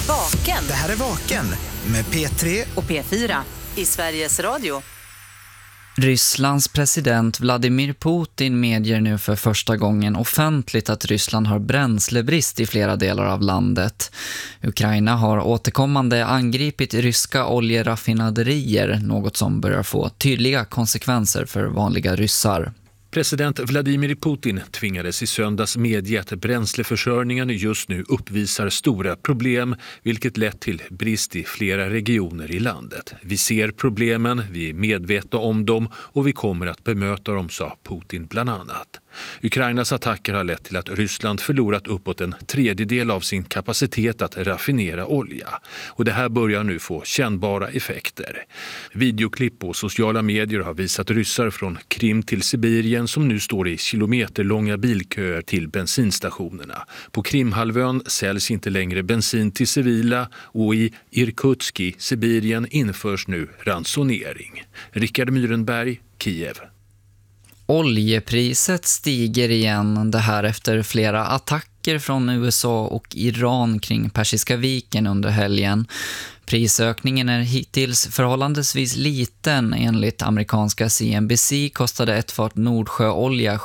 Vaken. Det här är Vaken med P3 och P4 i Sveriges Radio. Rysslands president Vladimir Putin medger nu för första gången offentligt att Ryssland har bränslebrist i flera delar av landet. Ukraina har återkommande angripit ryska oljeraffinaderier, något som börjar få tydliga konsekvenser för vanliga ryssar. President Vladimir Putin tvingades i söndags medge att bränsleförsörjningen just nu uppvisar stora problem, vilket lett till brist i flera regioner i landet. Vi ser problemen, vi är medvetna om dem och vi kommer att bemöta dem, sa Putin bland annat. Ukrainas attacker har lett till att Ryssland förlorat uppåt en tredjedel av sin kapacitet att raffinera olja. Och det här börjar nu få kännbara effekter. Videoklipp på sociala medier har visat ryssar från Krim till Sibirien som nu står i kilometerlånga bilköer till bensinstationerna. På Krimhalvön säljs inte längre bensin till civila och i Irkutsk i Sibirien införs nu ransonering. Rickard Myrenberg, Kiev. Oljepriset stiger igen, det här efter flera attacker från USA och Iran kring Persiska viken under helgen. Prisökningen är hittills förhållandevis liten. Enligt amerikanska CNBC kostade ett fat Nordsjöolja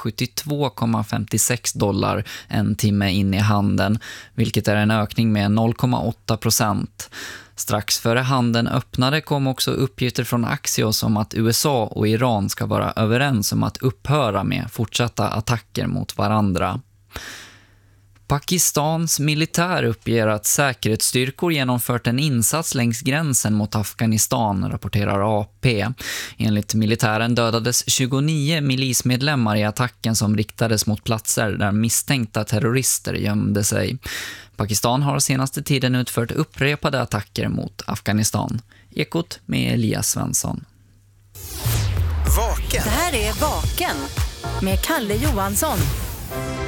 $72,56 en timme in i handeln, vilket är en ökning med 0,8%. Strax före handeln öppnade kom också uppgifter från Axios om att USA och Iran ska vara överens om att upphöra med fortsatta attacker mot varandra. Pakistans militär uppger att säkerhetsstyrkor genomfört en insats längs gränsen mot Afghanistan, rapporterar AP. Enligt militären dödades 29 milismedlemmar i attacken som riktades mot platser där misstänkta terrorister gömde sig. Pakistan har senaste tiden utfört upprepade attacker mot Afghanistan. Ekot med Elias Svensson. Vaken. Det här är Vaken med Kalle Johansson.